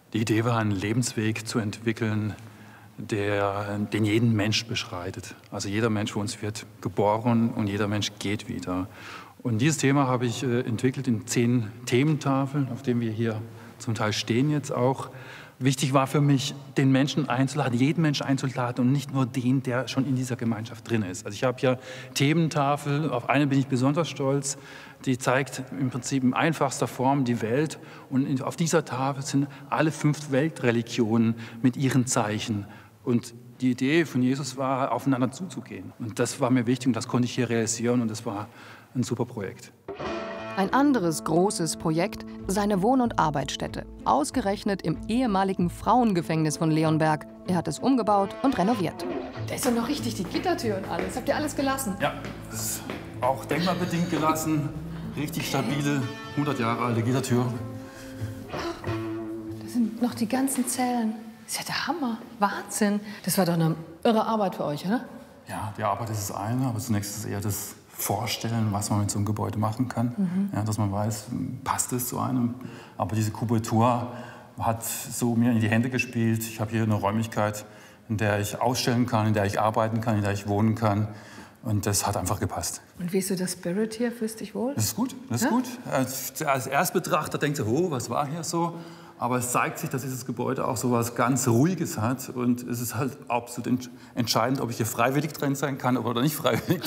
Die Idee war, einen Lebensweg zu entwickeln, den jeden Mensch beschreitet. Also jeder Mensch von uns wird geboren und jeder Mensch geht wieder. Und dieses Thema habe ich entwickelt in 10 Thementafeln, auf denen wir hier zum Teil stehen jetzt auch. Wichtig war für mich, den Menschen einzuladen, jeden Menschen einzuladen und nicht nur den, der schon in dieser Gemeinschaft drin ist. Also ich habe hier Thementafel, auf eine bin ich besonders stolz, die zeigt im Prinzip in einfachster Form die Welt. Und auf dieser Tafel sind alle 5 Weltreligionen mit ihren Zeichen. Und die Idee von Jesus war, aufeinander zuzugehen. Und das war mir wichtig und das konnte ich hier realisieren und das war ein super Projekt. Ein anderes großes Projekt, seine Wohn- und Arbeitsstätte. Ausgerechnet im ehemaligen Frauengefängnis von Leonberg. Er hat es umgebaut und renoviert. Da ist doch noch richtig die Gittertür und alles. Habt ihr alles gelassen? Ja, das ist auch denkmalbedingt gelassen. Richtig stabile, 100 Jahre alte Gittertür. Da sind noch die ganzen Zellen. Das ist ja der Hammer. Wahnsinn. Das war doch eine irre Arbeit für euch, oder? Ja, die Arbeit ist das eine, aber zunächst ist eher das Vorstellen, was man mit so einem Gebäude machen kann. Ja, dass man weiß, passt es zu einem. Aber diese Kubatur hat so mir in die Hände gespielt. Ich habe hier eine Räumlichkeit, in der ich ausstellen kann, in der ich arbeiten kann, in der ich wohnen kann. Und das hat einfach gepasst. Und wie ist so der Spirit hier? Fühlst du dich wohl? Das ist gut, das ist gut. Als Erstbetrachter denkt man, oh, was war hier so? Aber es zeigt sich, dass dieses Gebäude auch so was ganz Ruhiges hat. Und es ist halt absolut entscheidend, ob ich hier freiwillig drin sein kann oder nicht freiwillig.